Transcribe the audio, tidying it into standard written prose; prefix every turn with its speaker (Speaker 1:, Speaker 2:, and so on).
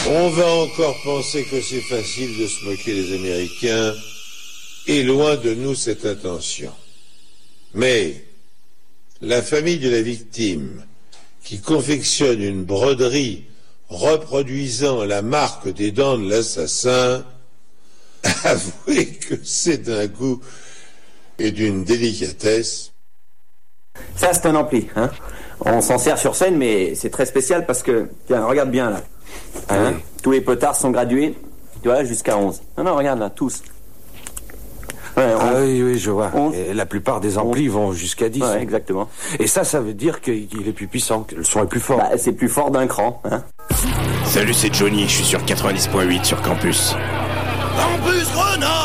Speaker 1: On va encore penser que c'est facile de se moquer des Américains, et loin de nous cette intention. Mais la famille de la victime, qui confectionne une broderie reproduisant la marque des dents de l'assassin, avouez que c'est d'un goût et d'une délicatesse.
Speaker 2: Ça, c'est un ampli, hein. On s'en sert sur scène, mais c'est très spécial parce que, tiens, regarde bien là. Hein, tous les potards sont gradués, tu vois, jusqu'à 11. Non, regarde là, tous. Ouais,
Speaker 3: oui, je vois. Et la plupart des amplis vont jusqu'à 10.
Speaker 2: Ouais, exactement.
Speaker 3: Et ça veut dire qu'il est plus puissant, que le son est plus fort.
Speaker 2: Bah, c'est plus fort d'un cran, hein.
Speaker 4: Salut, c'est Johnny, je suis sur 90.8 sur Campus. Campus Grenade!